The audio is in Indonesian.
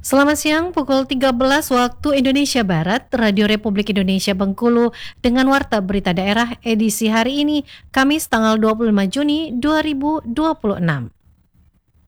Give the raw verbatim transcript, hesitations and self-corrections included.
Selamat siang, pukul tiga belas waktu Indonesia Barat, Radio Republik Indonesia Bengkulu dengan Warta Berita Daerah edisi hari ini, Kamis tanggal dua puluh lima Juni dua ribu dua puluh enam.